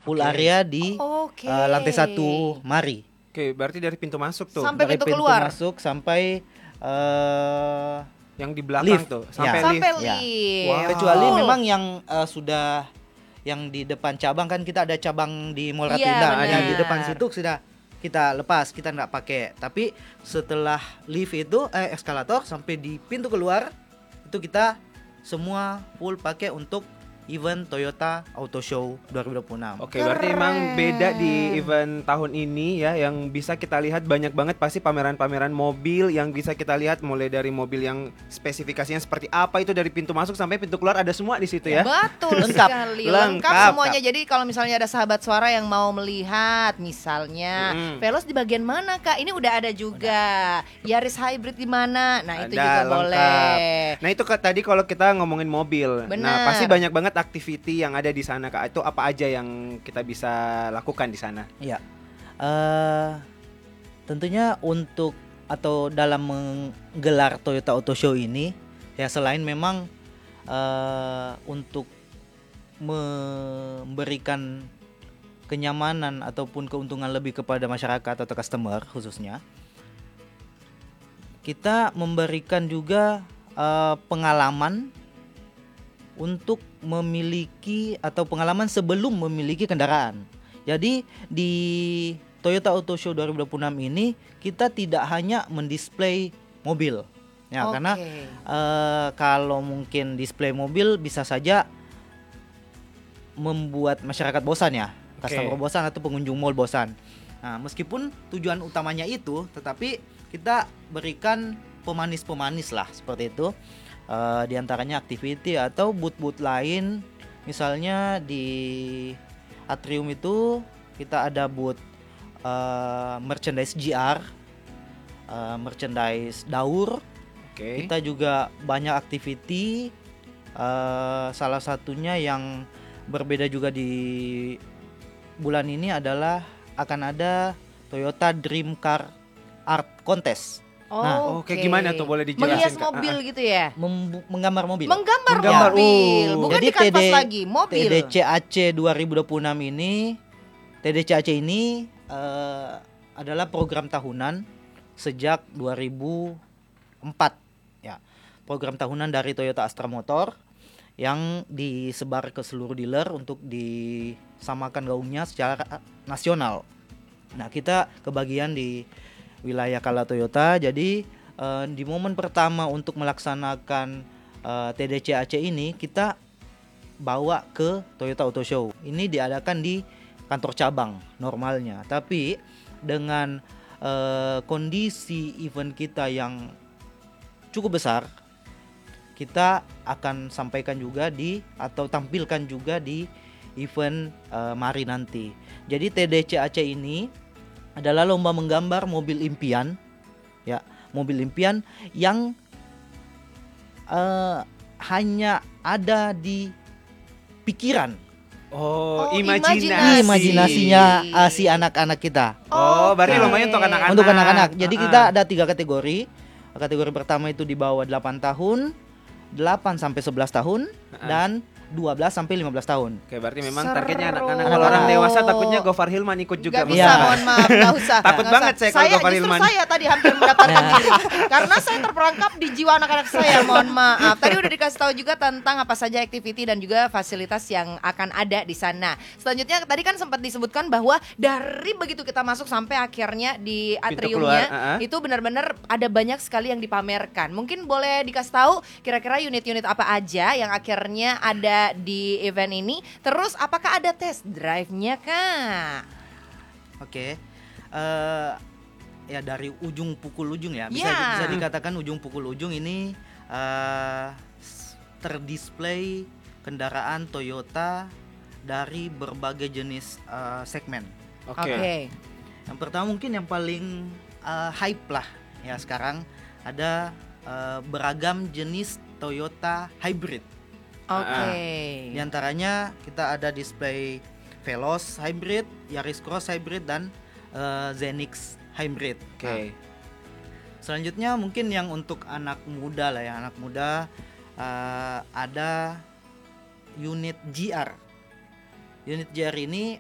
full area di Oke. lantai 1 Mari. Oke, berarti dari pintu masuk tuh. Sampai Dari pintu keluar. masuk sampai Yang di belakang lift. tuh, Ya. Sampai lift. Ya. lift. Wow. Kecuali Full. memang yang sudah yang di depan cabang, kan kita ada cabang di Mall Iya, Ratinda, benar. yang di depan situ sudah kita lepas, kita nggak pakai. Tapi setelah lift itu eskalator sampai di pintu keluar itu kita semua full pakai untuk event Toyota Auto Show 2026. Oke, berarti emang beda di event tahun ini ya, yang bisa kita lihat banyak banget pasti pameran-pameran mobil yang bisa kita lihat, mulai dari mobil yang spesifikasinya seperti apa itu dari pintu masuk sampai pintu keluar ada semua di situ ya. Betul Lengkap. sekali, Lengkap. lengkap semuanya. Jadi kalau misalnya ada sahabat suara yang mau melihat, misalnya Veloz di bagian mana Kak? Ini udah ada juga. Yaris Hybrid di mana? Nah itu Ada, juga lengkap. boleh. Nah itu tadi kalau kita ngomongin mobil, Benar. nah pasti banyak banget activity yang ada di sana Kak. Itu apa aja yang kita bisa lakukan di sana? Ya, tentunya untuk atau dalam menggelar Toyota Auto Show ini, ya selain memang untuk memberikan kenyamanan ataupun keuntungan lebih kepada masyarakat atau customer khususnya, kita memberikan juga pengalaman untuk memiliki atau pengalaman sebelum memiliki kendaraan. Jadi di Toyota Auto Show 2026 ini kita tidak hanya mendisplay mobil, ya Oke. karena kalau mungkin display mobil bisa saja membuat masyarakat bosan ya, customer bosan atau pengunjung mall bosan. Nah, meskipun tujuan utamanya itu, tetapi kita berikan pemanis-pemanis lah seperti itu. Di antaranya activity atau booth-booth lain, misalnya di atrium itu kita ada booth merchandise GR, merchandise Daur. Oke. Kita juga banyak activity, salah satunya yang berbeda juga di bulan ini adalah akan ada Toyota Dream Car Art Contest. Oh, Oke, gimana tuh, boleh dijelasin menghias Kak? mobil gitu ya? Menggambar mobil. Menggambar Menggambar, mobil, bukan Jadi di kanvas lagi, mobil. TDCAC 2026 ini, TDCAC ini adalah program tahunan sejak 2004 ya. Program tahunan dari Toyota Astra Motor yang disebar ke seluruh dealer untuk disamakan gaungnya secara nasional. Nah, kita kebagian di wilayah Kala Toyota. Jadi di momen pertama untuk melaksanakan TDCAC ini kita bawa ke Toyota Auto Show. Ini diadakan di kantor cabang normalnya, tapi dengan kondisi event kita yang cukup besar, kita akan sampaikan juga atau tampilkan juga di event Mari nanti. Jadi TDCAC ini adalah lomba menggambar mobil impian, ya, mobil impian yang hanya ada di pikiran, Oh, imajinasinya si anak-anak kita. Oh, berarti Oke. lumayan untuk anak-anak. Untuk anak-anak. Jadi kita ada 3 kategori. Kategori pertama itu di bawah 8 tahun, 8 sampai 11 tahun, dan 12 sampai 15 tahun. Oke, berarti memang Seru. targetnya anak-anak. Kalau orang dewasa takutnya Gofar Hilman ikut juga. Gak bisa, Iya. mohon maaf, gak usah. Takut Nggak banget usah. saya kalau Gofar justru Hilman. saya tadi hampir mendaftarkan diri karena saya terperangkap di jiwa anak-anak saya, mohon maaf. Tadi udah dikasih tahu juga tentang apa saja activity dan juga fasilitas yang akan ada di sana. Selanjutnya tadi kan sempat disebutkan bahwa dari begitu kita masuk sampai akhirnya di atriumnya, itu benar-benar ada banyak sekali yang dipamerkan. Mungkin boleh dikasih tahu kira-kira unit-unit apa aja yang akhirnya ada di event ini. Terus apakah ada test drive-nya Kak? Oke. Ya dari ujung pukul ujung ya. Ya. Bisa dikatakan ujung pukul ujung ini terdisplay kendaraan Toyota dari berbagai jenis segmen. Oke. Yang pertama mungkin yang paling hype lah ya sekarang ada beragam jenis Toyota Hybrid. Oke. Di antaranya kita ada display Veloz Hybrid, Yaris Cross Hybrid, dan Zenix Hybrid. Oke. Selanjutnya mungkin yang untuk anak muda lah ya, anak muda ada unit GR. Unit GR ini